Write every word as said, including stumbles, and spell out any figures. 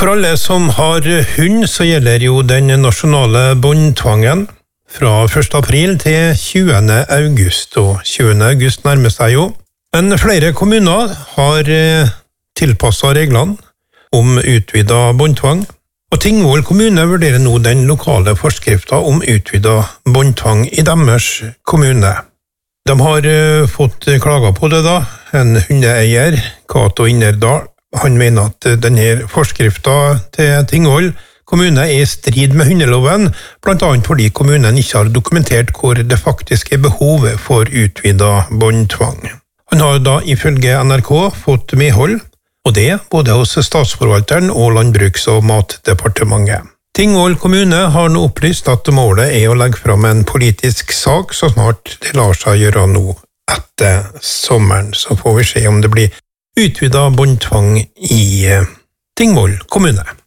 For alle som har hund, så gjelder jo den nasjonale båndtvangen fra første april til tjuende august, og tjuende august nærmer seg jo. Men flere kommuner har tilpasset reglene om utvidet båndtvang, og Tingvoll kommune vurderer nå den lokale forskriften om utvidet båndtvang i deres kommune. De har fått klager på det da, en hundeeier, Kato Innerdal. Han mener at denne forskriften til Tingvoll kommune er i strid med hundeloven, blant annet fordi kommunen ikke har dokumentert hvor det faktisk er behovet for utvidet båndtvang. Han har da ifølge N R K fått medhold, og det både hos statsforvalteren og Landbruks- og matdepartementet. Tingvoll kommune har nå opplyst at målet er å legge fram en politisk sak så snart det lar seg gjøre nå etter sommeren, så får vi se om det blir utvidet båndtvang i Tingvoll kommune.